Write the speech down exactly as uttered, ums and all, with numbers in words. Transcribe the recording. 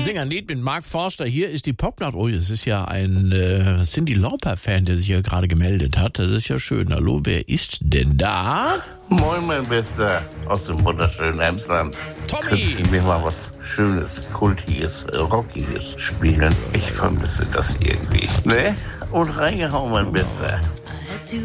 singen ein Lied mit Mark Forster. Hier ist die Popnacht. Oh, es ist ja ein äh, Cyndi Lauper-Fan, der sich hier gerade gemeldet hat. Das ist ja schön. Hallo, wer ist denn da? Moin, mein Bester aus dem wunderschönen Emsland. Tommy! Könntest du mir mal was Schönes, Kultiges, Rockiges spielen? Ich vermisse das irgendwie. Ne? Und reingehauen, mein Bester.